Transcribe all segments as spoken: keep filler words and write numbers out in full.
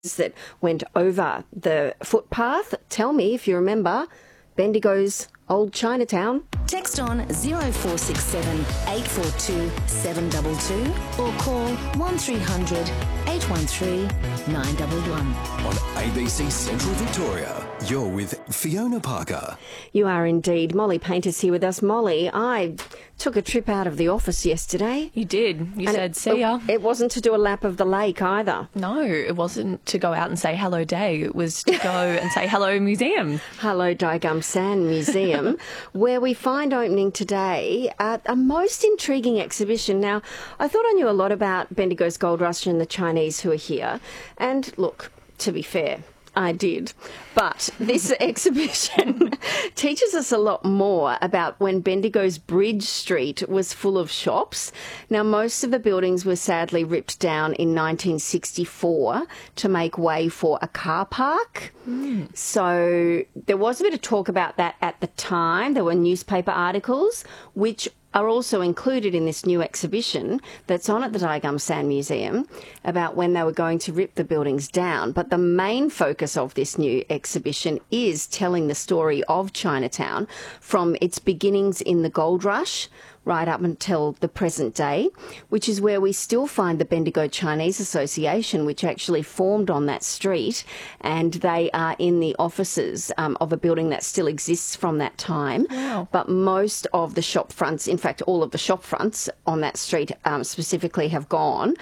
that went over the footpath. Tell me if you remember Bendigo's old Chinatown. Text on zero four six seven, eight four two, seven two two or call one three hundred, eight one three, nine one one. On A B C Central Victoria, you're with Fiona Parker. You are indeed. Molly Painter's here with us. Molly, I took a trip out of the office yesterday. You did. You and said, it, see ya. It wasn't to do a lap of the lake either. No, it wasn't to go out and say hello day. It was to go and say hello museum. Hello Daigum San Museum, where we find opening today uh, a most intriguing exhibition. Now, I thought I knew a lot about Bendigo's Gold Rush and the Chinese who are here. And look, to be fair, I did. But this exhibition teaches us a lot more about when Bendigo's Bridge Street was full of shops. Now, most of the buildings were sadly ripped down in nineteen sixty-four to make way for a car park. Mm. So there was a bit of talk about that at the time. There were newspaper articles, which are also included in this new exhibition that's on at the Daigum San Museum about when they were going to rip the buildings down. But the main focus of this new exhibition is telling the story of Chinatown from its beginnings in the Gold Rush right up until the present day, which is where we still find the Bendigo Chinese Association, which actually formed on that street, and they are in the offices um, of a building that still exists from that time. Wow. But most of the shop fronts, in fact, all of the shop fronts on that street um, specifically have gone,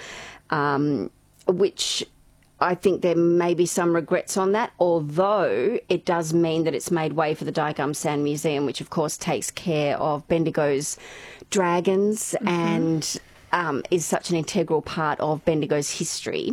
um, which I think there may be some regrets on that, although it does mean that it's made way for the Daigum San Museum, which of course takes care of Bendigo's dragons mm-hmm. and um, is such an integral part of Bendigo's history.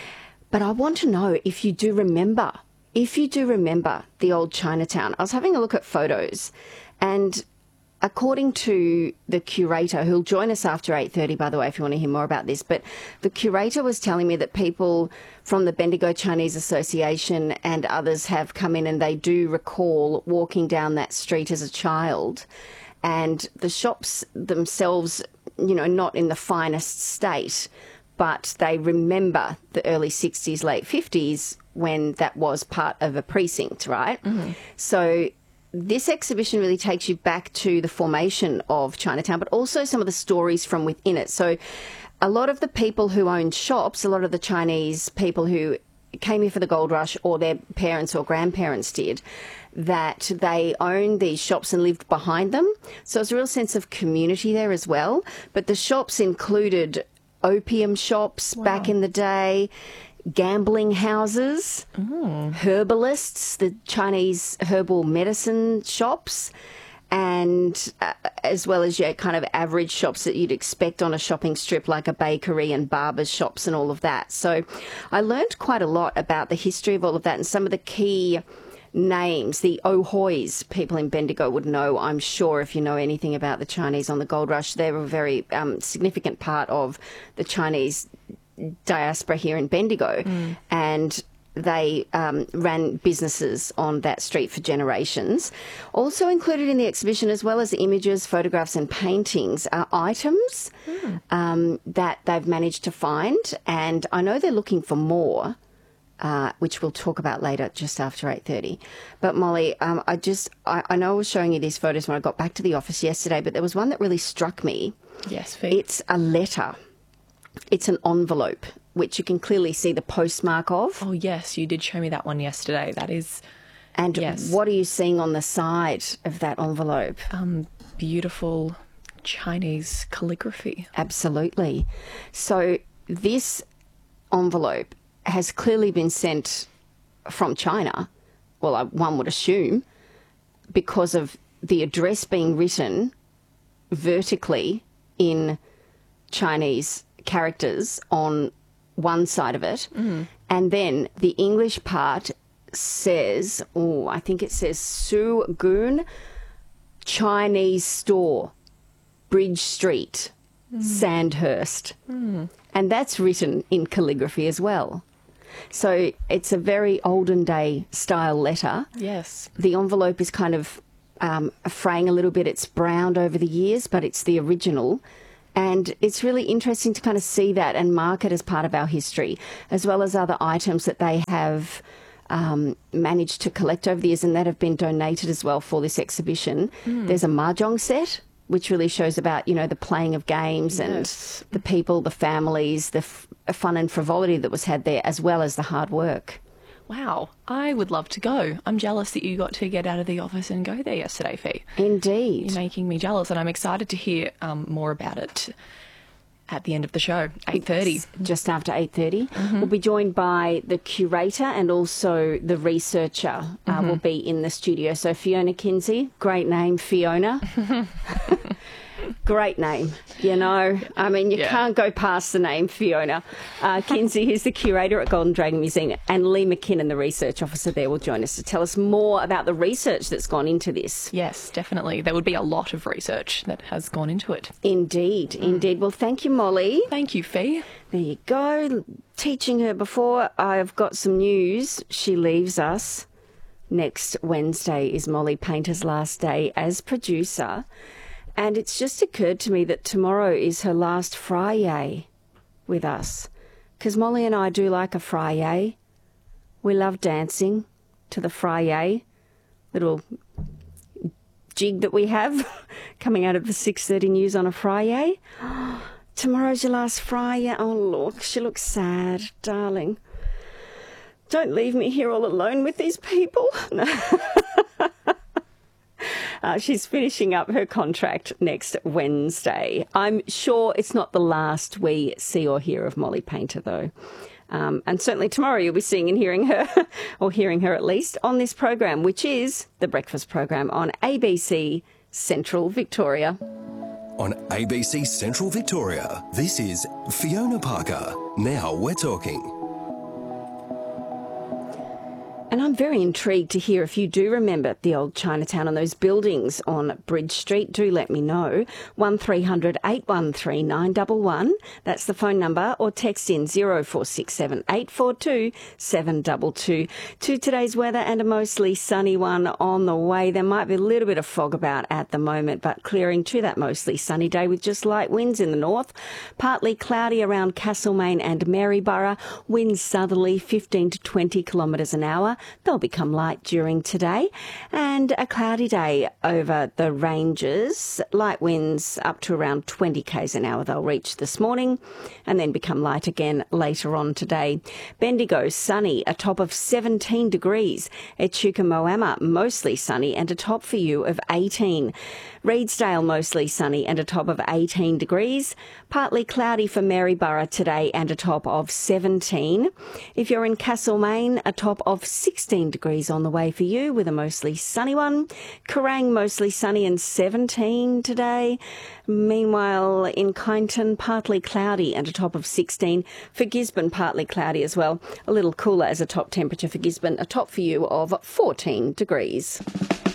But I want to know if you do remember, if you do remember the old Chinatown. I was having a look at photos, and according to the curator, who'll join us after eight thirty, by the way, if you want to hear more about this, but the curator was telling me that people from the Bendigo Chinese Association and others have come in and they do recall walking down that street as a child, and the shops themselves, you know, not in the finest state, but they remember the early sixties, late fifties when that was part of a precinct, right? Mm-hmm. So this exhibition really takes you back to the formation of Chinatown, but also some of the stories from within it. So a lot of the people who owned shops, a lot of the Chinese people who came here for the Gold Rush, or their parents or grandparents did, that they owned these shops and lived behind them. So there's a real sense of community there as well. But the shops included opium shops wow. back in the day, gambling houses, mm. herbalists, the Chinese herbal medicine shops, and uh, as well as yeah, kind of average shops that you'd expect on a shopping strip, like a bakery and barber's shops and all of that. So I learned quite a lot about the history of all of that, and some of the key names, the Ohois, people in Bendigo would know, I'm sure, if you know anything about the Chinese on the Gold Rush. They were a very um, significant part of the Chinese diaspora here in Bendigo, mm. and they um, ran businesses on that street for generations. Also included in the exhibition, as well as images, photographs and paintings, are items mm. um, that they've managed to find, and I know they're looking for more, uh, which we'll talk about later just after eight thirty. But Molly, um, I just I, I know I was showing you these photos when I got back to the office yesterday, but there was one that really struck me. Yes, Fee. It's a letter. It's an envelope, which you can clearly see the postmark of. Oh, yes, you did show me that one yesterday. That is... And yes. What are you seeing on the side of that envelope? Um, beautiful Chinese calligraphy. Absolutely. So this envelope has clearly been sent from China, well, I, one would assume, because of the address being written vertically in Chinese characters on one side of it, mm. and then the English part says, oh, I think it says Su Goon Chinese Store, Bridge Street, mm. Sandhurst. Mm. And that's written in calligraphy as well. So it's a very olden day style letter. Yes. The envelope is kind of um, fraying a little bit. It's browned over the years, but it's the original. And it's really interesting to kind of see that and mark it as part of our history, as well as other items that they have um, managed to collect over the years and that have been donated as well for this exhibition. Mm. There's a mahjong set, which really shows about, you know, the playing of games Yes. and the people, the families, the f- fun and frivolity that was had there, as well as the hard work. Wow, I would love to go. I'm jealous that you got to get out of the office and go there yesterday, Fee. Indeed. You're making me jealous, and I'm excited to hear um, more about it at the end of the show, eight thirty. Just after eight thirty. Mm-hmm. We'll be joined by the curator and also the researcher uh, mm-hmm. will be in the studio. So Fiona Kinsey, great name, Fiona. Great name, you know. I mean, you Yeah. can't go past the name Fiona. Uh, Kinsey, who's the curator at Golden Dragon Museum, and Lee McKinnon, the research officer there, will join us to tell us more about the research that's gone into this. Yes, definitely. There would be a lot of research that has gone into it. Indeed, mm. indeed. Well, thank you, Molly. Thank you, Fee. There you go. Teaching her before, I've got some news. She leaves us. Next Wednesday is Molly Painter's last day as producer. And it's just occurred to me that tomorrow is her last Friday with us. Because Molly and I do like a Friday. We love dancing to the Friday, little jig that we have coming out of the six thirty news on a Friday. Tomorrow's your last Friday. Oh, look, she looks sad, darling. Don't leave me here all alone with these people. Uh, she's finishing up her contract next Wednesday. I'm sure it's not the last we see or hear of Molly Painter, though. Um, and certainly tomorrow you'll be seeing and hearing her, or hearing her at least, on this program, which is the breakfast program on A B C Central Victoria. On A B C Central Victoria, this is Fiona Parker. Now we're talking. And I'm very intrigued to hear if you do remember the old Chinatown and those buildings on Bridge Street. Do let me know. one three hundred eight one three nine one one. That's the phone number. Or text in zero four six seven eight four two seven two two. To today's weather, and a mostly sunny one on the way. There might be a little bit of fog about at the moment, but clearing to that mostly sunny day with just light winds in the north. Partly cloudy around Castlemaine and Maryborough. Winds southerly fifteen to twenty kilometres an hour. They'll become light during today, and a cloudy day over the ranges. Light winds up to around twenty k's an hour they'll reach this morning, and then become light again later on today. Bendigo sunny, a top of seventeen degrees. Echuca Moama mostly sunny and a top for you of eighteen. Reedsdale mostly sunny and a top of eighteen degrees. Partly cloudy for Maryborough today and a top of seventeen. If you're in Castlemaine, a top of sixteen degrees on the way for you with a mostly sunny one. Kerrang mostly sunny and seventeen today. Meanwhile, in Kyneton, partly cloudy and a top of sixteen. For Gisborne, partly cloudy as well. A little cooler as a top temperature for Gisborne, a top for you of fourteen degrees.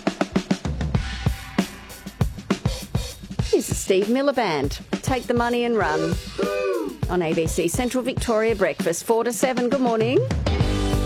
Here's the Steve Miller Band. Take the money and run. On A B C Central Victoria Breakfast, four to seven. Good morning.